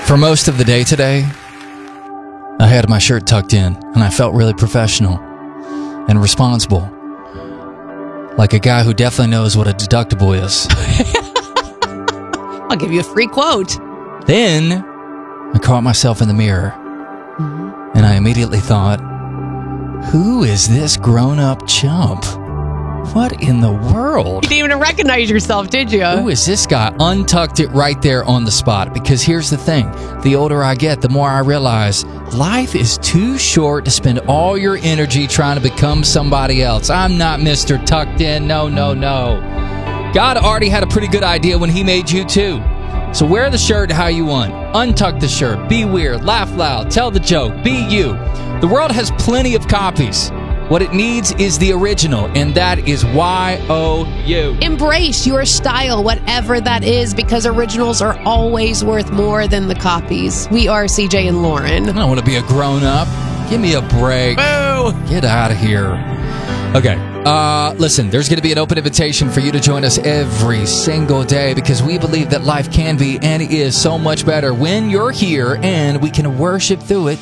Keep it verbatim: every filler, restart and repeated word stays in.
For most of the day today, I had my shirt tucked in, and I felt really professional and responsible. Like a guy who definitely knows what a deductible is. I'll give you a free quote. Then, I caught myself in the mirror, Mm-hmm. and I immediately thought, who is this grown-up chump? What in the world? You didn't even recognize yourself, did you? Who is this guy? Untucked it right there on the spot. Because here's the thing. The older I get, the more I realize life is too short to spend all your energy trying to become somebody else. I'm not Mister Tucked In. No, no, no. God already had a pretty good idea when he made you too. So wear the shirt how you want. Untuck the shirt. Be weird. Laugh loud. Tell the joke. Be you. The world has plenty of copies. What it needs is the original, and that is Y O U. Embrace your style, whatever that is, because originals are always worth more than the copies. We are C J and Lauren. I don't want to be a grown-up. Give me a break. Boo! Get out of here. Okay. Uh, listen, there's going to be an open invitation for you to join us every single day because we believe that life can be and is so much better when you're here and we can worship through it